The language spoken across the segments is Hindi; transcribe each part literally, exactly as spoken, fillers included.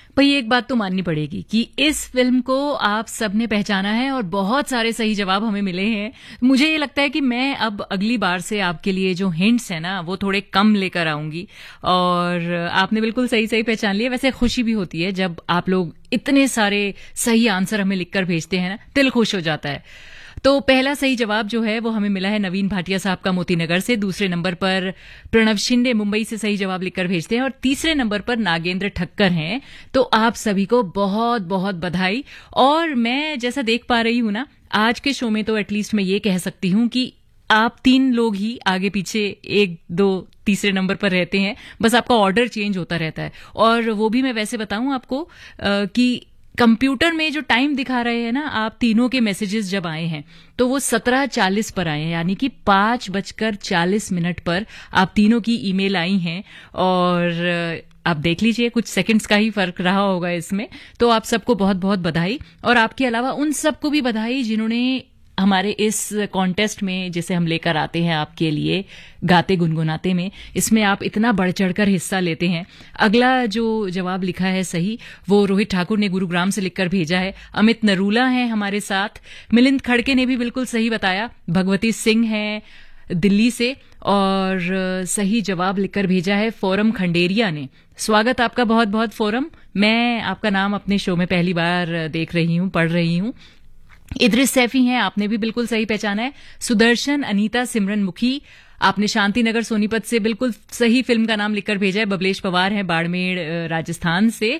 भाई एक बात तो माननी पड़ेगी कि इस फिल्म को आप सबने पहचाना है और बहुत सारे सही जवाब हमें मिले हैं। मुझे ये लगता है कि मैं अब अगली बार से आपके लिए जो हिंट्स है ना वो थोड़े कम लेकर आऊंगी और आपने बिल्कुल सही सही पहचान लिया। वैसे खुशी भी होती है जब आप लोग इतने सारे सही आंसर हमें लिखकर भेजते हैं ना, दिल खुश हो जाता है। तो पहला सही जवाब जो है वो हमें मिला है नवीन भाटिया साहब का मोतीनगर से। दूसरे नंबर पर प्रणव शिंदे मुंबई से सही जवाब लिखकर भेजते हैं और तीसरे नंबर पर नागेंद्र ठक्कर हैं। तो आप सभी को बहुत बहुत बधाई। और मैं जैसा देख पा रही हूं ना आज के शो में, तो एटलीस्ट मैं ये कह सकती हूं कि आप तीन लोग ही आगे पीछे एक दो तीसरे नंबर पर रहते हैं, बस आपका ऑर्डर चेंज होता रहता है। और वो भी मैं वैसे बताऊं आपको आ, कि कंप्यूटर में जो टाइम दिखा रहे हैं ना, आप तीनों के मैसेजेस जब आए हैं तो वो सत्रह चालीस पर आए हैं, यानी कि पांच बजकर चालीस मिनट पर आप तीनों की ईमेल आई हैं। और आप देख लीजिए कुछ सेकंड्स का ही फर्क रहा होगा इसमें। तो आप सबको बहुत बहुत बधाई। और आपके अलावा उन सबको भी बधाई जिन्होंने हमारे इस कॉन्टेस्ट में, जिसे हम लेकर आते हैं आपके लिए गाते गुनगुनाते में, इसमें आप इतना बढ़ चढ़कर हिस्सा लेते हैं। अगला जो जवाब लिखा है सही वो रोहित ठाकुर ने गुरुग्राम से लिखकर भेजा है। अमित नरूला है हमारे साथ। मिलिंद खड़के ने भी बिल्कुल सही बताया। भगवती सिंह है दिल्ली से और सही जवाब लिखकर भेजा है फोरम खंडेरिया ने। स्वागत आपका बहुत बहुत फोरम। मैं आपका नाम अपने शो में पहली बार देख रही हूं, पढ़ रही हूं। इद्रिस सैफी हैं, आपने भी बिल्कुल सही पहचाना है। सुदर्शन, अनीता, सिमरन मुखी, आपने शांतिनगर सोनीपत से बिल्कुल सही फिल्म का नाम लिखकर भेजा है। बबलेश पवार हैं बाड़मेर राजस्थान से।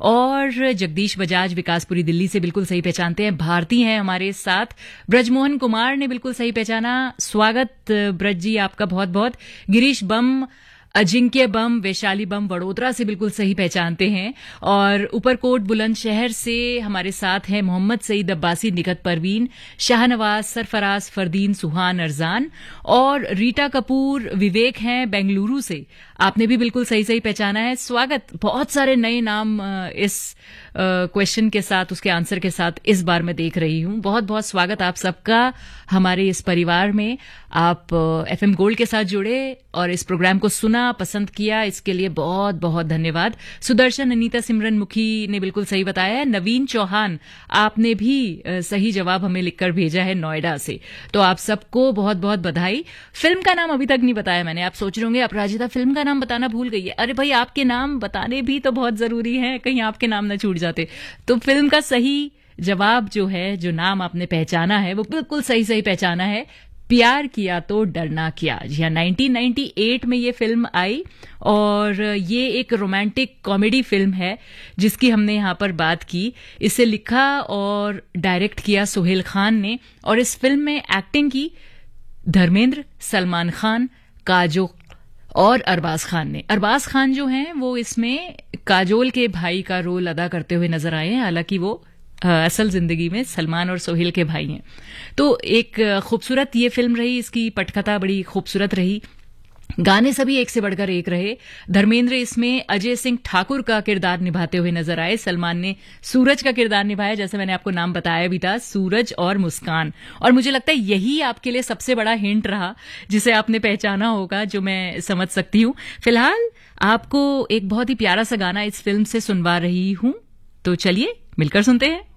और जगदीश बजाज विकासपुरी दिल्ली से बिल्कुल सही पहचानते हैं। भारती हैं हमारे साथ। ब्रजमोहन कुमार ने बिल्कुल सही पहचाना। स्वागत ब्रज जी आपका बहुत बहुत। गिरीश बम, अजिंक्य बम, वैशाली बम वडोदरा से बिल्कुल सही पहचानते हैं। और ऊपरकोट बुलंदशहर से हमारे साथ हैं मोहम्मद सईद अब्बासी, निगत परवीन, शाहनवाज, सरफराज, फरदीन, सुहान, अरजान और रीटा कपूर विवेक हैं बेंगलुरु से। आपने भी बिल्कुल सही सही पहचाना है। स्वागत। बहुत सारे नए नाम इस क्वेश्चन के साथ, उसके आंसर के साथ इस बार मैं देख रही हूं। बहुत बहुत स्वागत आप सबका हमारे इस परिवार में। आप एफएम गोल्ड के साथ जुड़े और इस प्रोग्राम को सुना, पसंद किया, इसके लिए बहुत बहुत धन्यवाद। सुदर्शन, अनीता, सिमरन मुखी ने बिल्कुल सही बताया है। नवीन चौहान, आपने भी सही जवाब हमें लिखकर भेजा है नोएडा से। तो आप सबको बहुत बहुत बधाई। फिल्म का नाम अभी तक नहीं बताया मैंने। आप सोच रहे होंगे अपराजिता फिल्म का नाम बताना भूल गई है। अरे भाई, आपके नाम बताने भी तो बहुत जरूरी है, कहीं आपके नाम न छूट जाते। तो फिल्म का सही जवाब जो है, जो नाम आपने पहचाना है, वो बिल्कुल सही सही पहचाना है। प्यार किया तो डरना क्या। जी हाँ, नाइनटीन नाइंटी एट में ये फिल्म आई और ये एक रोमांटिक कॉमेडी फिल्म है जिसकी हमने यहाँ पर बात की। इसे लिखा और डायरेक्ट किया सोहेल खान ने और इस फिल्म में एक्टिंग की धर्मेंद्र, सलमान खान, काजोल और अरबाज खान ने। अरबाज खान जो हैं वो इसमें काजोल के भाई का रोल अदा करते हुए नजर आए हैं, हालांकि वो असल जिंदगी में सलमान और सोहेल के भाई हैं। तो एक खूबसूरत ये फिल्म रही, इसकी पटकथा बड़ी खूबसूरत रही, गाने सभी एक से बढ़कर एक रहे। धर्मेंद्र इसमें अजय सिंह ठाकुर का किरदार निभाते हुए नजर आए। सलमान ने सूरज का किरदार निभाया, जैसे मैंने आपको नाम बताया भी था, सूरज और मुस्कान। और मुझे लगता है यही आपके लिए सबसे बड़ा हिंट रहा जिसे आपने पहचाना होगा, जो मैं समझ सकती हूँ। फिलहाल आपको एक बहुत ही प्यारा सा गाना इस फिल्म से सुनवा रही हूं, तो चलिए मिलकर सुनते हैं।